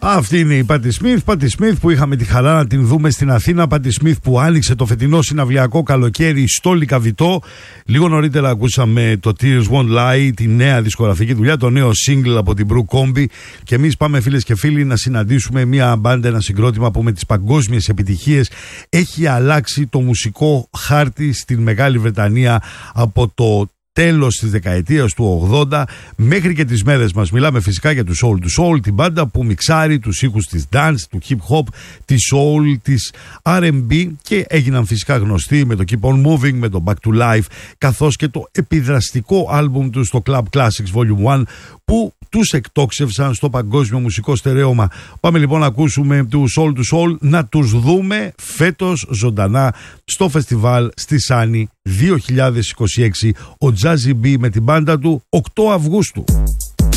Αυτή είναι η Πάτι Σμιθ. Πάτι Σμιθ που είχαμε τη χαρά να την δούμε στην Αθήνα. Πάτι Σμιθ που άνοιξε το φετινό συναυλιακό καλοκαίρι στο Λυκαβητό. Λίγο νωρίτερα ακούσαμε το Tears Won't Lie, τη νέα δισκογραφική δουλειά, το νέο single από την Brooke Combi. Και εμείς πάμε, φίλες και φίλοι, να συναντήσουμε μια μπάντα, ένα συγκρότημα που με τις παγκόσμιες επιτυχίες έχει αλλάξει το μουσικό χάρτη στην Μεγάλη Βρετανία από το τέλος της δεκαετίας του 80 μέχρι και τις μέρες μας. Μιλάμε φυσικά για τους Soul to Soul, την μπάντα που μιξάρει τους ήχους της dance, του hip hop, της soul, της R&B και έγιναν φυσικά γνωστοί με το Keep on Moving, με το Back to Life, καθώς και το επιδραστικό άλμπουμ τους, το Club Classics Volume 1, που τους εκτόξευσαν στο παγκόσμιο μουσικό στερέωμα. Πάμε λοιπόν να ακούσουμε τους Soul to Soul, να τους δούμε φέτος ζωντανά στο φεστιβάλ στη Σάνι 2026, ο Jazzy B με την μπάντα του 8 Αυγούστου.